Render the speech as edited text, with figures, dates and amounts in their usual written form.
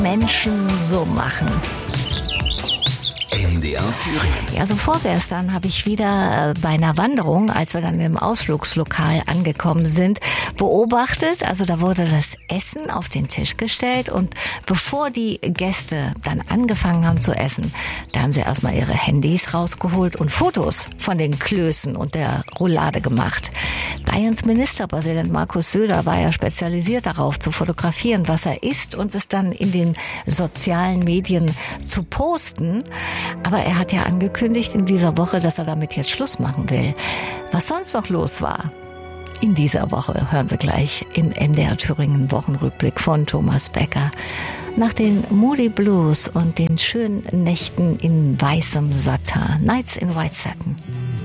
Menschen so machen. MDR Thüringen. Ja, also vorgestern habe ich wieder bei einer Wanderung, als wir dann im Ausflugslokal angekommen sind, beobachtet. Also da wurde das Essen auf den Tisch gestellt und bevor die Gäste dann angefangen haben zu essen, da haben sie erstmal ihre Handys rausgeholt und Fotos von den Klößen und der Roulade gemacht. Bayerns Ministerpräsident Markus Söder war ja spezialisiert darauf, zu fotografieren, was er isst und es dann in den sozialen Medien zu posten. Aber er hat ja angekündigt in dieser Woche, dass er damit jetzt Schluss machen will. Was sonst noch los war in dieser Woche, hören Sie gleich im MDR Thüringen Wochenrückblick von Thomas Becker. Nach den Moody Blues und den schönen Nächten in weißem Satin, Nights in White Satin.